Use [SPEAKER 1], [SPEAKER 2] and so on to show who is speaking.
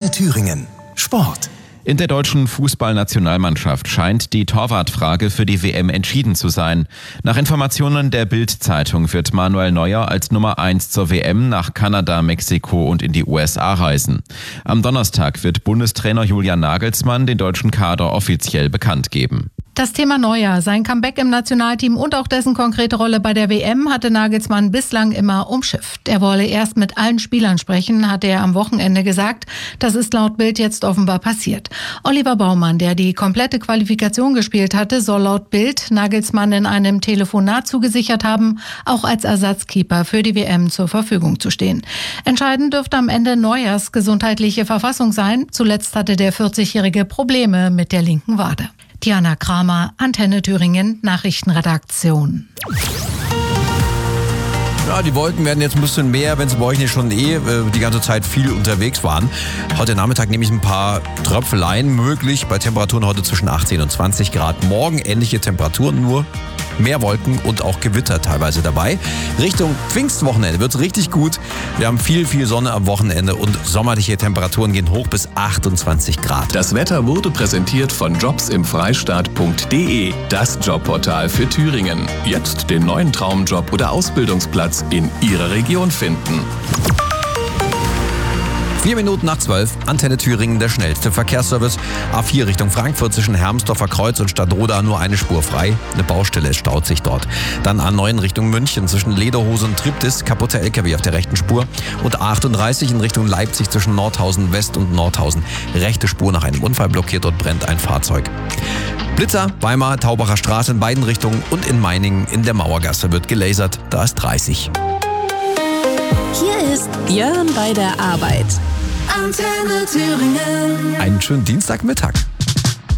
[SPEAKER 1] Antenne Thüringen. Sport.
[SPEAKER 2] In der deutschen Fußballnationalmannschaft scheint die Torwartfrage für die WM entschieden zu sein. Nach Informationen der Bild-Zeitung wird Manuel Neuer als Nummer 1 zur WM nach Kanada, Mexiko und in die USA reisen. Am Donnerstag wird Bundestrainer Julian Nagelsmann den deutschen Kader offiziell bekannt geben.
[SPEAKER 3] Das Thema Neuer, sein Comeback im Nationalteam und auch dessen konkrete Rolle bei der WM hatte Nagelsmann bislang immer umschifft. Er wolle erst mit allen Spielern sprechen, hatte er am Wochenende gesagt. Das ist laut Bild jetzt offenbar passiert. Oliver Baumann, der die komplette Qualifikation gespielt hatte, soll laut Bild Nagelsmann in einem Telefonat zugesichert haben, auch als Ersatzkeeper für die WM zur Verfügung zu stehen. Entscheidend dürfte am Ende Neuers gesundheitliche Verfassung sein. Zuletzt hatte der 40-Jährige Probleme mit der linken Wade. Diana Kramer, Antenne Thüringen, Nachrichtenredaktion.
[SPEAKER 4] Ja, die Wolken werden jetzt ein bisschen mehr, wenn sie bei euch nicht schon die ganze Zeit viel unterwegs waren. Heute Nachmittag nämlich ein paar Tröpfeleien möglich, bei Temperaturen heute zwischen 18 und 20 Grad. Morgen ähnliche Temperaturen, nur mehr Wolken und auch Gewitter teilweise dabei. Richtung Pfingstwochenende wird es richtig gut. Wir haben viel Sonne am Wochenende und sommerliche Temperaturen gehen hoch bis 28 Grad.
[SPEAKER 5] Das Wetter wurde präsentiert von jobsimfreistaat.de, das Jobportal für Thüringen. Jetzt den neuen Traumjob oder Ausbildungsplatz in Ihrer Region finden.
[SPEAKER 4] 4 Minuten nach 12, Antenne Thüringen, der schnellste Verkehrsservice. A4 Richtung Frankfurt zwischen Hermsdorfer Kreuz und Stadtroda nur eine Spur frei. Eine Baustelle, es staut sich dort. Dann A9 Richtung München zwischen Lederhose und Triptis, kaputter LKW auf der rechten Spur. Und A38 in Richtung Leipzig zwischen Nordhausen West und Nordhausen. Rechte Spur nach einem Unfall blockiert, dort brennt ein Fahrzeug. Blitzer, Weimar, Taubacher Straße in beiden Richtungen und in Meiningen in der Mauergasse wird gelasert. Da ist 30.
[SPEAKER 6] Hier ist Jörn bei der Arbeit.
[SPEAKER 1] Antenne Thüringen.
[SPEAKER 4] Einen schönen Dienstagmittag.